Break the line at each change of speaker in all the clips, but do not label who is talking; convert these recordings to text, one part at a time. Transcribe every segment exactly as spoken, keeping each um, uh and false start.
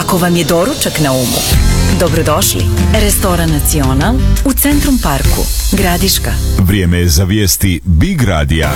Ako vam je doručak na umu, dobrodošli. Restoran Nacional u Centrum Parku, Gradiška.
Vrijeme je za vijesti Big Radija.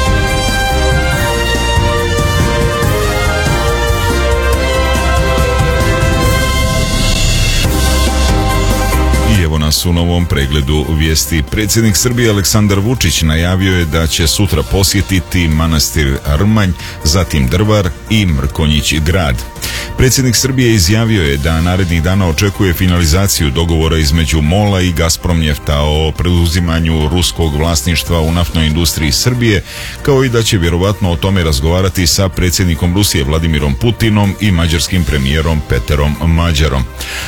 I evo nas u novom pregledu vijesti. Predsjednik Srbije Aleksandar Vučić najavio je da će sutra posjetiti manastir Rmanj, zatim Drvar i Mrkonjić grad. Predsjednik Srbije izjavio je da narednih dana očekuje finalizaciju dogovora između MOL-a i Gazpromnjefta o preuzimanju ruskog vlasništva u naftnoj industriji Srbije, kao i da će vjerovatno o tome razgovarati sa predsjednikom Rusije Vladimirom Putinom i mađarskim premijerom Peterom Mađarom.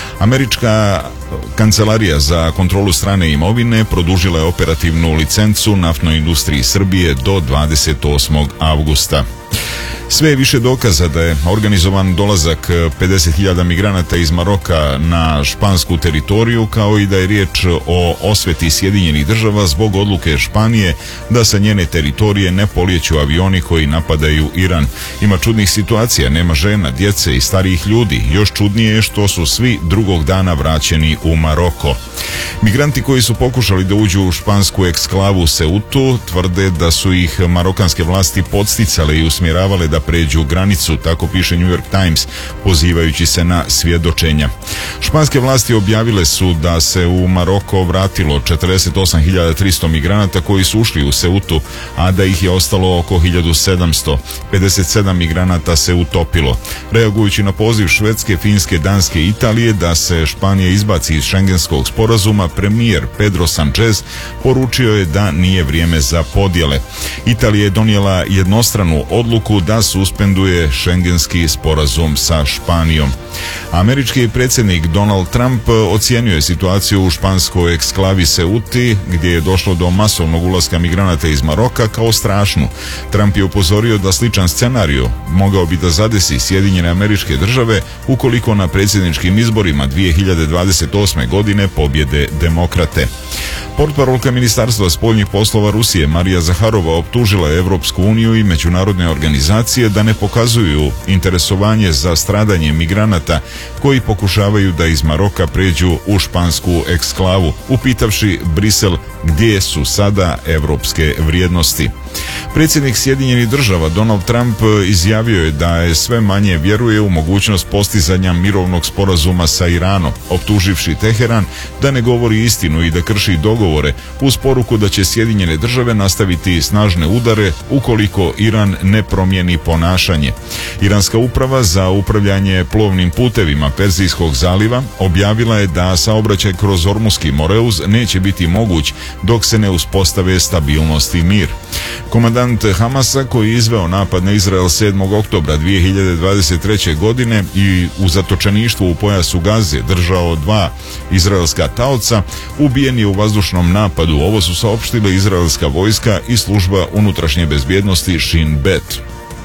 Američka Kancelarija za kontrolu strane imovine produžila je operativnu licencu naftnoj industriji Srbije do dvadeset osmog avgusta. Sve je više dokaza da je organizovan dolazak pedeset hiljada migranata iz Maroka na špansku teritoriju, kao i da je riječ o osveti Sjedinjenih država zbog odluke Španije da sa njene teritorije ne polijeću avioni koji napadaju Iran. Ima čudnih situacija, nema žena, djece i starijih ljudi. Još čudnije je što su svi drugog dana vraćeni u Maroko. Migranti koji su pokušali da uđu u špansku eksklavu Ceutu tvrde da su ih marokanske vlasti podsticale i usmjeravale da pređu granicu, tako piše New York Times, pozivajući se na svjedočenja. Španske vlasti objavile su da se u Maroko vratilo četrdeset osam hiljada tristo migranata koji su ušli u Ceutu, a da ih je ostalo oko hiljadu sedamsto. pedeset sedam migranata se utopilo. Reagujući na poziv Švedske, Finske, Danske i Italije da se Španija izbaci iz šengenskog sporazuma, premijer Pedro Sanchez poručio je da nije vrijeme za podjele. Italija je donijela jednostranu odluku da suspenduje šengenski sporazum sa Španijom. Američki predsjednik Donald Trump ocijenio je situaciju u španskoj eksklavi Ceuti, gdje je došlo do masovnog ulaska migranata iz Maroka, kao strašnu. Trump je upozorio da sličan scenarij mogao bi da zadesi Sjedinjene Američke Države ukoliko na predsjedničkim izborima dvije hiljade dvadeset osme godine pobjede demokrate. Portparolka Ministarstva spoljnih poslova Rusije Marija Zaharova optužila je Evropsku uniju i međunarodne organizacije da ne pokazuju interesovanje za stradanje migranata koji pokušavaju da iz Maroka pređu u špansku eksklavu, upitavši Brisel gdje su sada evropske vrijednosti. Predsjednik Sjedinjenih Država Donald Trump izjavio je da je sve manje vjeruje u mogućnost postizanja mirovnog sporazuma sa Iranom, optuživši Teheran da ne govori istinu i da krši dogovore, uz poruku da će Sjedinjene Države nastaviti snažne udare ukoliko Iran ne promijeni ponašanje. Iranska uprava za upravljanje plovnim putevima Perzijskog zaliva objavila je da saobraćaj kroz Ormuski Moreuz neće biti moguć dok se ne uspostave stabilnost i mir. Komandant Hamasa, koji je izveo napad na Izrael sedmog oktobra dvije hiljade dvadeset treće godine i u zatočeništvu u pojasu Gaze držao dva izraelska taoca, ubijen je u vazdušnom napadu. Ovo su saopštile izraelska vojska i služba unutrašnje bezbjednosti Shin Bet.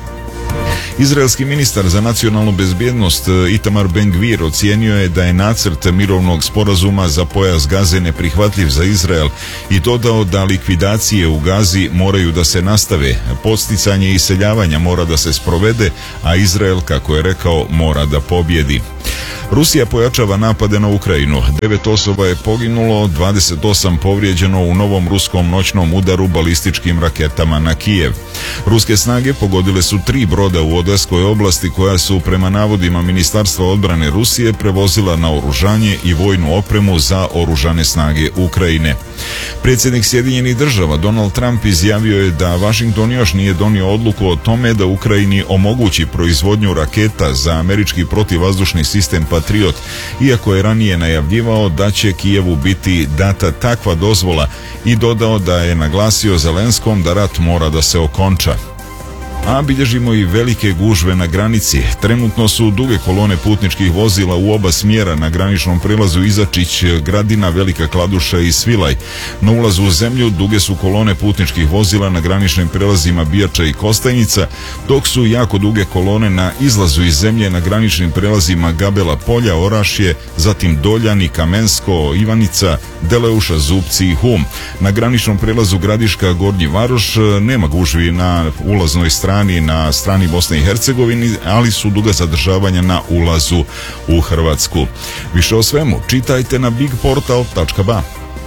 Izraelski ministar za nacionalnu bezbjednost Itamar Ben-Gvir ocijenio je da je nacrt mirovnog sporazuma za pojas Gaze neprihvatljiv za Izrael i dodao da likvidacije u Gazi moraju da se nastave, podsticanje iseljavanja mora da se sprovede, a Izrael, kako je rekao, mora da pobjedi. Rusija pojačava napade na Ukrajinu. Devet osoba je poginulo, dvadeset osam povrijeđeno u novom ruskom noćnom udaru balističkim raketama na Kijev. Ruske snage pogodile su tri broda u Odeskoj oblasti koja su prema navodima Ministarstva odbrane Rusije prevozila naoružanje i vojnu opremu za oružane snage Ukrajine. Predsjednik Sjedinjenih Država Donald Trump izjavio je da Washington još nije donio odluku o tome da Ukrajini omogući proizvodnju raketa za američki protivvazdušni sistem Patriot, iako je ranije najavljivao da će Kijevu biti data takva dozvola, i dodao da je naglasio Zelenskom da rat mora da se okonča. A bilježimo i velike gužve na granici. Trenutno su duge kolone putničkih vozila u oba smjera na graničnom prilazu Izačić, Gradina, Velika Kladuša i Svilaj. Na ulazu u zemlju duge su kolone putničkih vozila na graničnim prilazima Bijača i Kostajnica, dok su jako duge kolone na izlazu iz zemlje na graničnim prilazima Gabela Polja, Orašje, zatim Doljani, Kamensko, Ivanica, Deleuša, Zupci i Hum. Na graničnom prilazu Gradiška, Gornji Varoš nema gužvi na ulaznoj strani strani, na strani Bosne i Hercegovine, ali su duga zadržavanja na ulazu u Hrvatsku. Više o svemu čitajte na big portal tačka ba.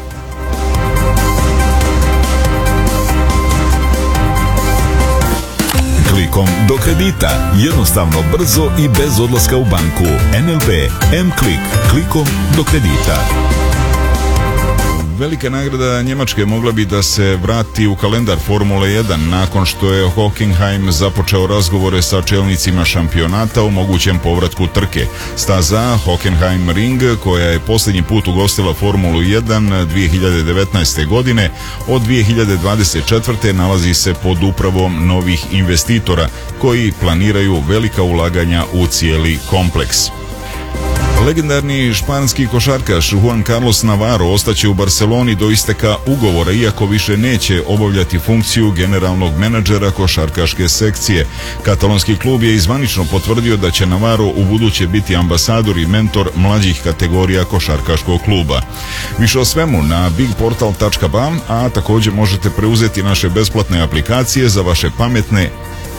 Klikom do kredita. Jednostavno, brzo i bez odlaska u banku. N L B M-Klik. Klikom do kredita.
Velika nagrada Njemačke mogla bi da se vrati u kalendar Formule jedan nakon što je Hockenheim započeo razgovore sa čelnicima šampionata o mogućem povratku trke. Staza Hockenheim Ring, koja je posljednji put ugostila Formulu jedan dvije hiljade devetnaeste. godine, od dvije hiljade dvadeset četvrte. nalazi se pod upravom novih investitora koji planiraju velika ulaganja u cijeli kompleks. Legendarni španski košarkaš Juan Carlos Navarro ostaće u Barceloni do isteka ugovora, iako više neće obavljati funkciju generalnog menadžera košarkaške sekcije. Katalonski klub je izvanično potvrdio da će Navarro u buduće biti ambasador i mentor mlađih kategorija košarkaškog kluba. Više o svemu na big portal tačka ba, a također možete preuzeti naše besplatne aplikacije za vaše pametne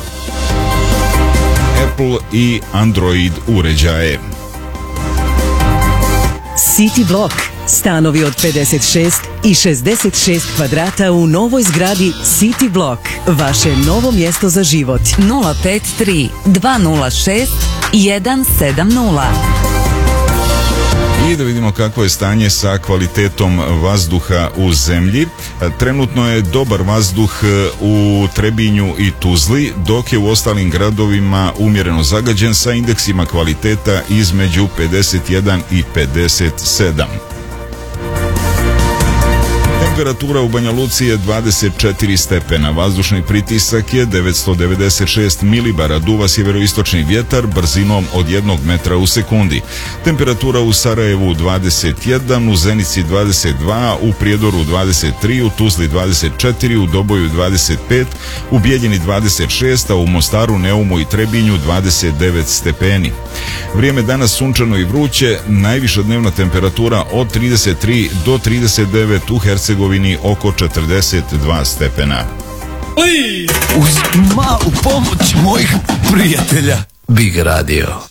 Apple i Android uređaje.
City Block. Stanovi od pedeset šest i šezdeset šest kvadrata u novoj zgradi City Block. Vaše novo mjesto za život.
nula pet tri dva nula šest jedan sedam nula.
I da vidimo kakvo je stanje sa kvalitetom vazduha u zemlji. Trenutno je dobar vazduh u Trebinju i Tuzli, dok je u ostalim gradovima umjereno zagađen sa indeksima kvaliteta između pedeset jedan i pedeset sedam. Temperatura u Banja Luci je dvadeset četiri stepena, vazdušni pritisak je devetsto devedeset šest milibara, duva sjeveroistočni vjetar brzinom od jednog metra u sekundi. Temperatura u Sarajevu dvadeset jedan, u Zenici dvadeset dva, u Prijedoru dvadeset tri, u Tuzli dvadeset četiri, u Doboju dvadeset pet, u Bijeljini dvadeset šest, a u Mostaru, Neumu i Trebinju dvadeset devet stepeni. Vrijeme danas sunčano i vruće, najviša dnevna temperatura od trideset tri do trideset devet, u Hercegovini oko četrdeset dva stepena.
Uz malu pomoć mojih prijatelja Big Radio.